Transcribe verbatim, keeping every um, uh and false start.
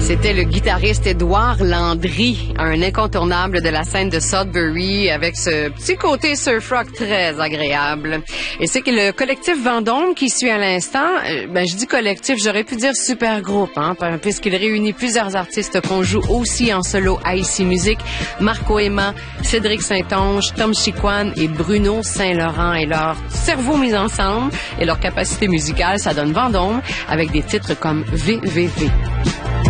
C'était le guitariste Édouard Landry, un incontournable de la scène de Sudbury, avec ce petit côté surf rock très agréable. Et c'est que le collectif Vendôme qui suit à l'instant, euh, ben je dis collectif, j'aurais pu dire super groupe, hein, puisqu'il réunit plusieurs artistes qu'on joue aussi en solo à Ici Musique, Marco Emma, Cédric Saint-Onge, Tom Chiquan et Bruno Saint-Laurent. Et leur cerveau mis ensemble et leur capacité musicale, ça donne Vendôme avec des titres comme V V V.